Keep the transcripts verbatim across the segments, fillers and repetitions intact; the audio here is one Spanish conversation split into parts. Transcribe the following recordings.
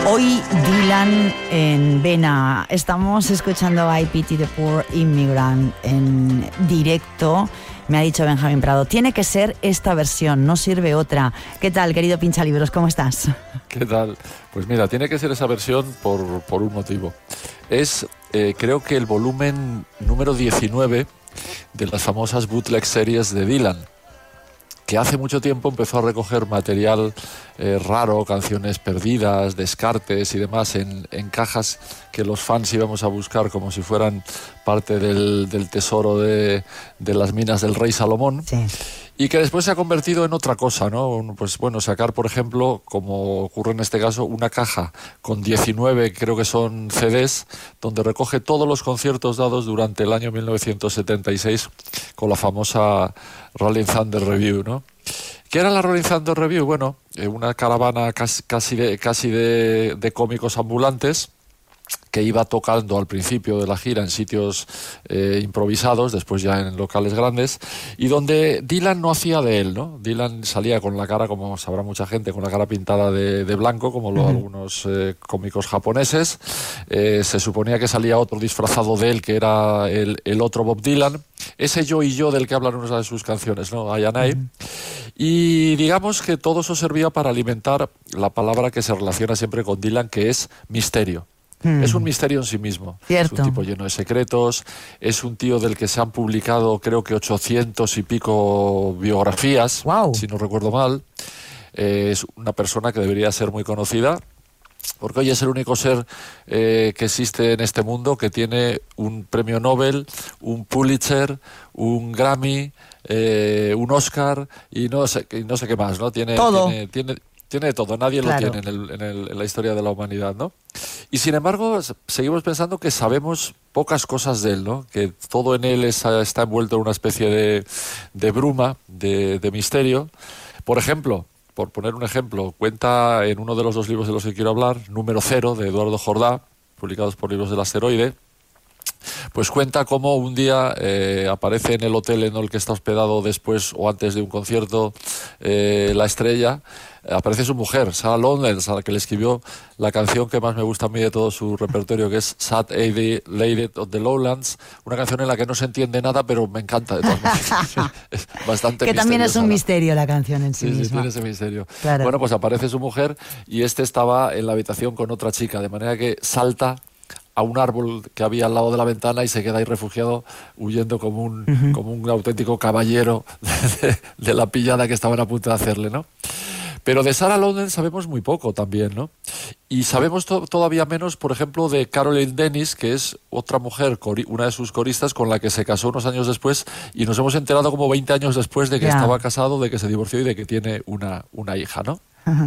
Hoy Dylan en Vena. Estamos escuchando I Pity the Poor Immigrant en directo. Me ha dicho Benjamín Prado, tiene que ser esta versión, no sirve otra. ¿Qué tal, querido Pinchalibros? ¿Cómo estás? ¿Qué tal? Pues mira, tiene que ser esa versión por, por un motivo. Es, eh, creo que el volumen número diecinueve de las famosas bootleg series de Dylan, que hace mucho tiempo empezó a recoger material eh, raro, canciones perdidas, descartes y demás en, en cajas que los fans íbamos a buscar como si fueran parte del, del tesoro de, de las minas del rey Salomón. Sí. Y que después se ha convertido en otra cosa, ¿no? Pues bueno, sacar, por ejemplo, como ocurre en este caso, una caja con diecinueve, creo que son C Ds, donde recoge todos los conciertos dados durante el año mil novecientos setenta y seis con la famosa Rolling Thunder Review, ¿no? ¿Qué era la Rolling Thunder Review? Bueno, eh, una caravana casi, casi, de, casi de, de cómicos ambulantes que iba tocando al principio de la gira en sitios eh, improvisados, después ya en locales grandes, y donde Dylan no hacía de él, ¿no? Dylan salía con la cara, como sabrá mucha gente, con la cara pintada de, de blanco, como lo, uh-huh. algunos eh, cómicos japoneses. Eh, se suponía que salía otro disfrazado de él, que era el, el otro Bob Dylan, ese yo y yo del que hablan una de sus canciones, ¿no? I and I. Uh-huh. Y digamos que todo eso servía para alimentar la palabra que se relaciona siempre con Dylan, que es misterio. Hmm. Es un misterio en sí mismo. Cierto. Es un tipo lleno de secretos, es un tío del que se han publicado creo que ochocientos y pico biografías, wow. si no recuerdo mal. Eh, es una persona que debería ser muy conocida, porque hoy es el único ser eh, que existe en este mundo que tiene un premio Nobel, un Pulitzer, un Grammy, eh, un Oscar y no sé, y no sé qué más, ¿no? Tiene, todo. Tiene, tiene, Tiene de todo, nadie claro. lo tiene en, el, en, el, en la historia de la humanidad, ¿no? Y sin embargo, seguimos pensando que sabemos pocas cosas de él, ¿no? Que todo en él es, está envuelto en una especie de, de bruma, de, de misterio. Por ejemplo, por poner un ejemplo, cuenta en uno de los dos libros de los que quiero hablar, Número Cero, de Eduardo Jordá, publicados por Libros del Asteroide, pues cuenta cómo un día eh, aparece en el hotel en el que está hospedado después o antes de un concierto eh, la estrella, eh, aparece su mujer, Sarah Lawrence, a la que le escribió la canción que más me gusta a mí de todo su repertorio, que es Sad Lady of the Lowlands, una canción en la que no se entiende nada, pero me encanta de todas maneras. Es bastante que también es un ¿no? misterio la canción en sí, sí misma. Sí, tiene ese misterio. Claro. Bueno, pues aparece su mujer y este estaba en la habitación con otra chica, de manera que salta a un árbol que había al lado de la ventana y se queda ahí refugiado, huyendo como un, uh-huh. como un auténtico caballero de, de, de la pillada que estaban a punto de hacerle, ¿no? Pero de Sarah Lawrence sabemos muy poco también, ¿no? Y sabemos to- todavía menos, por ejemplo, de Caroline Dennis, que es otra mujer, cori- una de sus coristas, con la que se casó unos años después, y nos hemos enterado como veinte años después de que yeah. estaba casado, de que se divorció y de que tiene una, una hija, ¿no?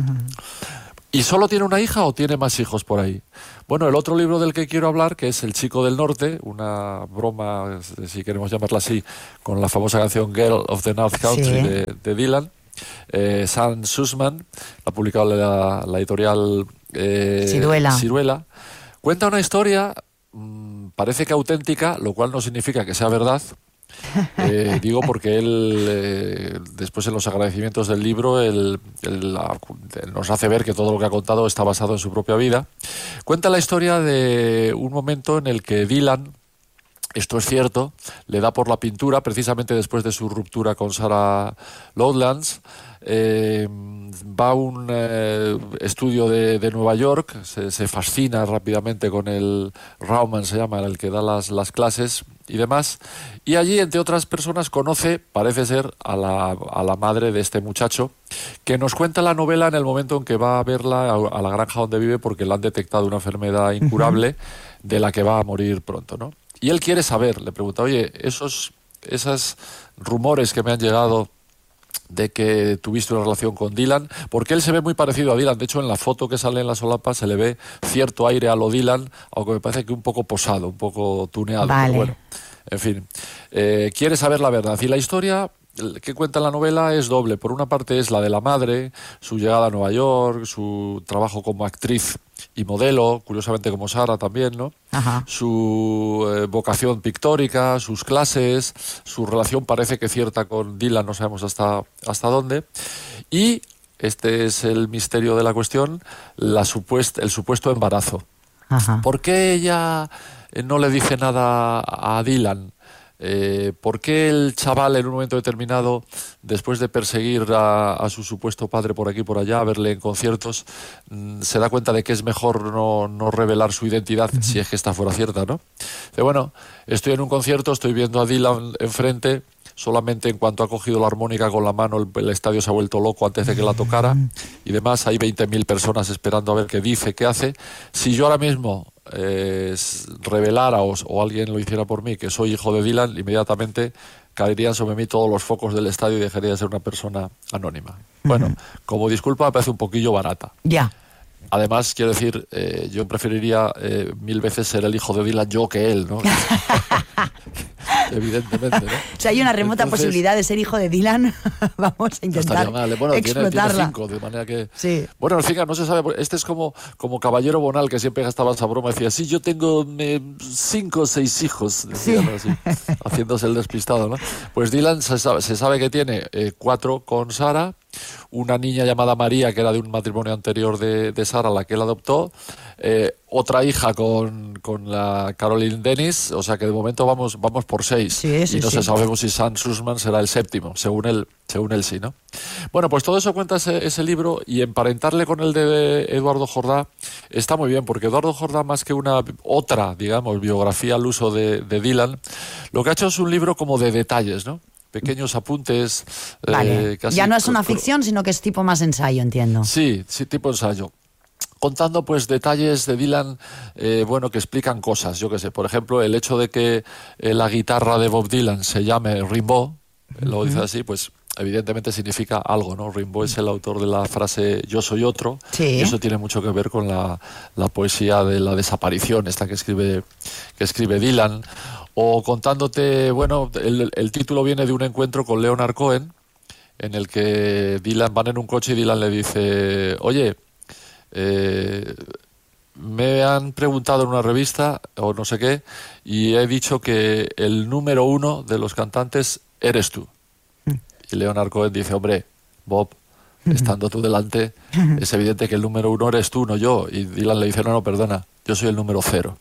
¿Y solo tiene una hija o tiene más hijos por ahí? Bueno, el otro libro del que quiero hablar, que es El Chico del Norte, una broma, si queremos llamarla así, con la famosa canción Girl of the North Country sí. de, de Dylan, eh, Sam Sussman, ha publicado la, la editorial eh, Ciruela. Ciruela, cuenta una historia, mmm, parece que auténtica, lo cual no significa que sea verdad. Eh, digo porque él eh, después en los agradecimientos del libro él, él, él nos hace ver que todo lo que ha contado está basado en su propia vida. Cuenta la historia de un momento en el que Dylan, esto es cierto, le da por la pintura precisamente después de su ruptura con Sarah Lawrence. Eh, va a un eh, estudio de, de Nueva York, se, se fascina rápidamente con el Rauman, se llama, el que da las, las clases y demás, y allí, entre otras personas, conoce, parece ser, a la, a la madre de este muchacho, que nos cuenta la novela en el momento en que va a verla a, a la granja donde vive porque le han detectado una enfermedad incurable uh-huh. de la que va a morir pronto, ¿no? Y él quiere saber, le pregunta, oye, esos, esos rumores que me han llegado de que tuviste una relación con Dylan, porque él se ve muy parecido a Dylan. De hecho, en la foto que sale en la solapa se le ve cierto aire a lo Dylan, aunque me parece que un poco posado, un poco tuneado. Vale. Pero bueno, en fin, eh, quiere saber la verdad. Y la historia que cuenta la novela es doble. Por una parte es la de la madre, su llegada a Nueva York, su trabajo como actriz y modelo, curiosamente como Sara también, ¿no? Ajá. Su eh, vocación pictórica, sus clases, su relación parece que cierta con Dylan, no sabemos hasta, hasta dónde. Y este es el misterio de la cuestión, la supuesta, el supuesto embarazo. Ajá. ¿Por qué ella no le dice nada a Dylan? Eh, ¿Por qué el chaval en un momento determinado, después de perseguir a, a su supuesto padre por aquí y por allá, verle en conciertos, mmm, se da cuenta de que es mejor no, no revelar su identidad, uh-huh. si es que esta fuera cierta, ¿no? Dice, bueno, estoy en un concierto, estoy viendo a Dylan enfrente, solamente en cuanto ha cogido la armónica con la mano el, el estadio se ha vuelto loco antes de que la tocara y demás, hay veinte mil personas esperando a ver qué dice, qué hace. Si yo ahora mismo eh, revelara o, o alguien lo hiciera por mí que soy hijo de Dylan, inmediatamente caerían sobre mí todos los focos del estadio y dejaría de ser una persona anónima. Uh-huh. Bueno, como disculpa me parece un poquillo barata. Ya. Yeah. Además, quiero decir, eh, yo preferiría eh, mil veces ser el hijo de Dylan yo que él, ¿no? Evidentemente, ¿no? Si hay una remota Entonces, posibilidad de ser hijo de Dylan, vamos a intentar no mal. Bueno, explotarla. Tiene, tiene cinco, de manera que... Sí. Bueno, en fin, no se sabe. Este es como, como Caballero Bonal, que siempre gastaba esa broma. Decía, sí, yo tengo eh, cinco o seis hijos, decía, sí. ¿no? Así, haciéndose el despistado, ¿no? Pues Dylan se sabe, se sabe que tiene eh, cuatro con Sara, una niña llamada María, que era de un matrimonio anterior de, de Sara, la que él adoptó, eh, otra hija con, con la Caroline Dennis, o sea que de momento vamos, vamos por seis. Sí, sí, y no sí. se sabemos si Sam Sussman será el séptimo, según él, según él sí, ¿no? Bueno, pues todo eso cuenta ese, ese libro, y emparentarle con el de Eduardo Jordá está muy bien, porque Eduardo Jordá, más que una otra, digamos, biografía al uso de, de Dylan, lo que ha hecho es un libro como de detalles, ¿no? Pequeños apuntes. Vale. Eh, casi ya no es una con, ficción, sino que es tipo más ensayo, entiendo. Sí, sí, tipo ensayo. Contando pues detalles de Dylan, eh, bueno, que explican cosas, yo qué sé. Por ejemplo, el hecho de que eh, la guitarra de Bob Dylan se llame Rimbaud, uh-huh. lo dice así, pues evidentemente significa algo, ¿no? Rimbaud es el autor de la frase yo soy otro, sí. y eso tiene mucho que ver con la, la poesía de la desaparición, esta que escribe, que escribe Dylan. O contándote, bueno, el, el título viene de un encuentro con Leonard Cohen, en el que Dylan van en un coche y Dylan le dice, oye, eh, me han preguntado en una revista, o no sé qué, y he dicho que el número uno de los cantantes eres tú. Mm. Y Leonard Cohen dice, hombre, Bob, estando tú delante, es evidente que el número uno eres tú, no yo. Y Dylan le dice, no, no, perdona, yo soy el número cero.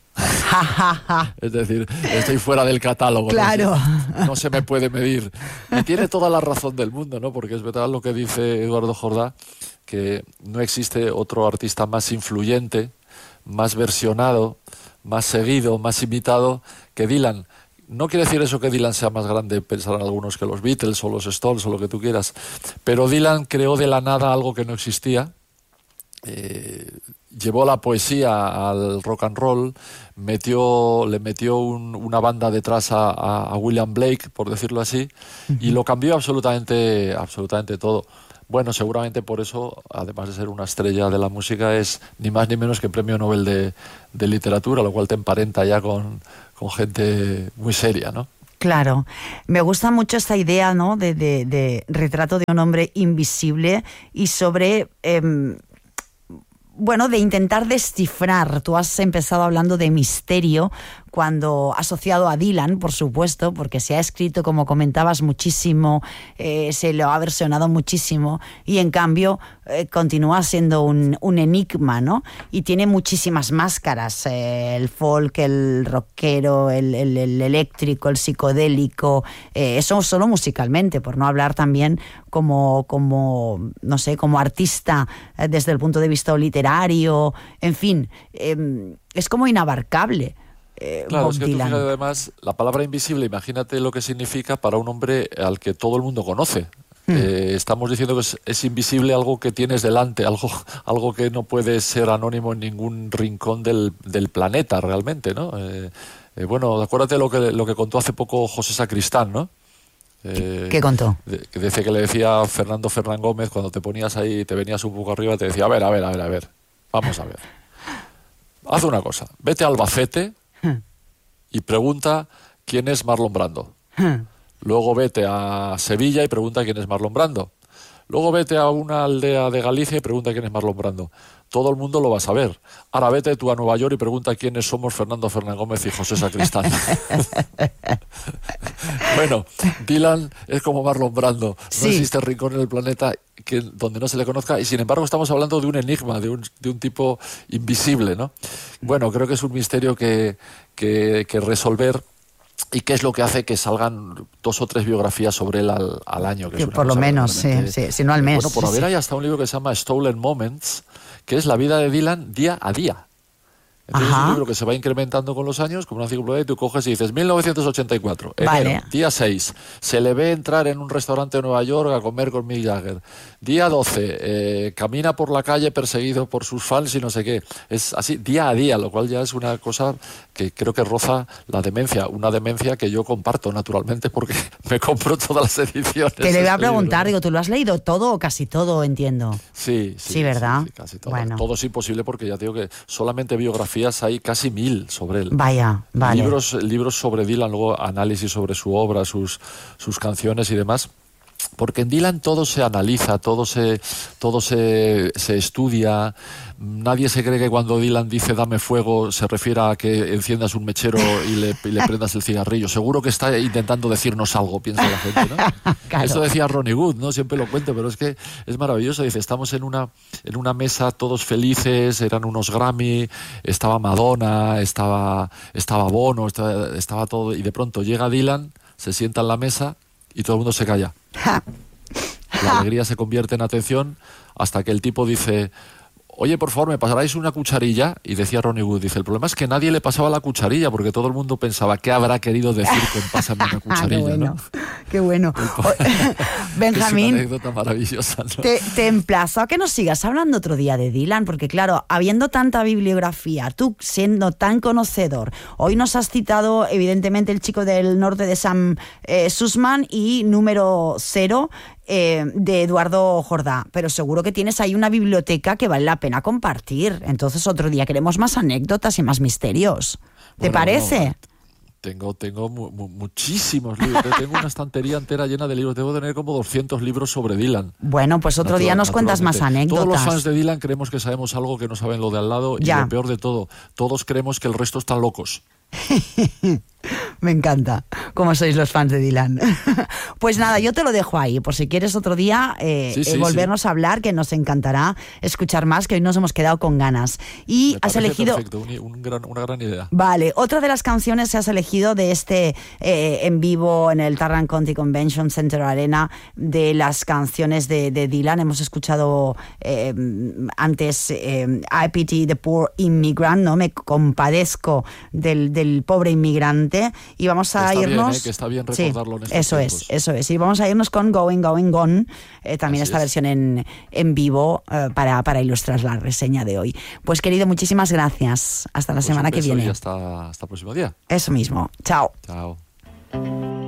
Es decir, estoy fuera del catálogo. Claro. No se, no se me puede medir. Y tiene toda la razón del mundo, ¿no? Porque es verdad lo que dice Eduardo Jordá, que no existe otro artista más influyente, más versionado, más seguido, más imitado que Dylan. No quiere decir eso que Dylan sea más grande, pensarán algunos, que los Beatles o los Stones o lo que tú quieras, pero Dylan creó de la nada algo que no existía, eh, llevó la poesía al rock and roll, metió, le metió un, una banda detrás a, a, a William Blake, por decirlo así, uh-huh. y lo cambió absolutamente, absolutamente todo. Bueno, seguramente por eso, además de ser una estrella de la música, es ni más ni menos que premio Nobel de, de literatura, lo cual te emparenta ya con, con gente muy seria, ¿no? Claro, me gusta mucho esta idea, ¿no? de, de, de retrato de un hombre invisible y sobre... Eh, bueno, de intentar descifrar. Tú has empezado hablando de misterio cuando asociado a Dylan, por supuesto, porque se ha escrito, como comentabas, muchísimo, eh, se lo ha versionado muchísimo, y en cambio eh, continúa siendo un, un enigma, ¿no? Y tiene muchísimas máscaras, eh, el folk, el rockero, el, el, el eléctrico, el psicodélico, eh, eso solo musicalmente, por no hablar también como, como no sé, como artista eh, desde el punto de vista literario, en fin, eh, es como inabarcable. Eh, claro, Bob es que Dylan. tú fíjate, además, la palabra invisible, imagínate lo que significa para un hombre al que todo el mundo conoce. Hmm. Eh, estamos diciendo que es, es invisible algo que tienes delante, algo, algo que no puede ser anónimo en ningún rincón del, del planeta realmente, ¿no? Eh, eh, bueno, acuérdate lo que, lo que contó hace poco José Sacristán, ¿no? Eh, ¿Qué contó? De, que decía que le decía a Fernando Fernán Gómez, cuando te ponías ahí, te venías un poco arriba, te decía, a ver, a ver, a ver, a ver, vamos a ver. Haz una cosa, vete a Albacete y pregunta quién es Marlon Brando. Luego vete a Sevilla y pregunta quién es Marlon Brando. Luego vete a una aldea de Galicia y pregunta quién es Marlon Brando. Todo el mundo lo va a saber. Ahora vete tú a Nueva York y pregunta quiénes somos Fernando Fernán Gómez y José Sacristán. Bueno, Dylan es como Marlon Brando. No sí. existe rincón en el planeta que, donde no se le conozca, y sin embargo estamos hablando de un enigma, de un, de un tipo invisible, ¿no? Bueno, creo que es un misterio que, que, que resolver. ¿Y qué es lo que hace que salgan dos o tres biografías sobre él al, al año? Que que es una por lo menos, sí, realmente... sí, si no al mes. Bueno, por sí, haber sí. hay hasta un libro que se llama Stolen Moments, que es la vida de Dylan día a día. Entonces Ajá. es un libro que se va incrementando con los años, como una enciclopedia, y tú coges y dices mil novecientos ochenta y cuatro, enero, Vale. día seis, se le ve entrar en un restaurante de Nueva York a comer con Mick Jagger. Día doce, eh, camina por la calle perseguido por sus fans y no sé qué. Es así, día a día, lo cual ya es una cosa que creo que roza la demencia, una demencia que yo comparto naturalmente porque me compro todas las ediciones. Te le voy a este preguntar, libro, ¿no? digo, ¿tú lo has leído todo o casi todo, entiendo? Sí, sí, Sí, ¿verdad? sí, sí, casi todo. Bueno. Todo es imposible porque ya te digo que solamente biografías hay casi mil sobre él. Vaya, vale. Libros, libros sobre Dylan, luego análisis sobre su obra, sus, sus canciones y demás. Porque en Dylan todo se analiza, todo se, todo se, se estudia. Nadie se cree que cuando Dylan dice dame fuego se refiere a que enciendas un mechero y le, y le prendas el cigarrillo. Seguro que está intentando decirnos algo, piensa la gente, ¿no? Claro. Esto decía Ronnie Wood, ¿no? Siempre lo cuento, pero es que es maravilloso. Dice, estamos en una, en una mesa todos felices, eran unos Grammy, estaba Madonna, estaba, estaba Bono, estaba, estaba todo, y de pronto llega Dylan, se sienta en la mesa y todo el mundo se calla. La alegría se convierte en atención hasta que el tipo dice, oye, por favor, ¿me pasaráis una cucharilla? Y decía Ronnie Wood, dice, el problema es que nadie le pasaba la cucharilla porque todo el mundo pensaba, ¿qué habrá querido decir con pásame una cucharilla? Qué bueno, ¿no? qué bueno. Benjamín, es una anécdota maravillosa, ¿no? te, te emplazo a que nos sigas hablando otro día de Dylan, porque claro, habiendo tanta bibliografía, tú siendo tan conocedor, hoy nos has citado evidentemente El chico del norte de Sam eh, Sussman y Número cero, Eh, de Eduardo Jordá, pero seguro que tienes ahí una biblioteca que vale la pena compartir. Entonces otro día queremos más anécdotas y más misterios. ¿Te Bueno, parece? bueno, tengo tengo mu mu muchísimos libros. Tengo una estantería entera llena de libros. Debo tener como doscientos libros sobre Dylan. Bueno, pues otro Natural, día nos cuentas más anécdotas. Todos los fans de Dylan creemos que sabemos algo que no saben lo de al lado. Ya. Y lo peor de todo, todos creemos que el resto están locos. Me encanta cómo sois los fans de Dylan. Pues nada, yo te lo dejo ahí, por si quieres otro día eh, Sí, sí, eh, volvernos sí. a hablar, que nos encantará escuchar más, que hoy nos hemos quedado con ganas. Y Me has parece elegido... perfecto, un, un gran, una gran idea. Vale, otra de las canciones que has elegido de este eh, en vivo en el Tarrant County Convention Center Arena, de las canciones de, de Dylan. Hemos escuchado eh, antes eh, I Pity the Poor Immigrant, ¿no? Me compadezco del, del pobre inmigrante. Y vamos a Está bien, irnos... ¿eh? Que está bien recordarlo sí, en estos eso tiempos. es, eso es. Y vamos a irnos con Going, Going, Gone, eh, también Así esta es. versión en, en vivo eh, para, para ilustrar la reseña de hoy. Pues querido, muchísimas gracias. Hasta la Pues un semana que beso viene. y hasta, hasta el próximo día. Eso mismo. Chao. Chao.